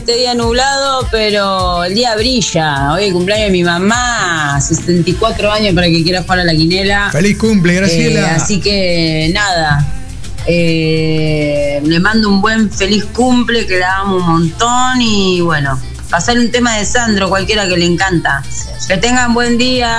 Este día nublado, pero el día brilla. Hoy es el cumpleaños de mi mamá, 64 años para que quiera jugar a la quinela. ¡Feliz cumple, Graciela! Así que nada, le mando un buen feliz cumple, que la amo un montón y bueno, pasar un tema de Sandro, cualquiera que le encanta. Que tengan buen día.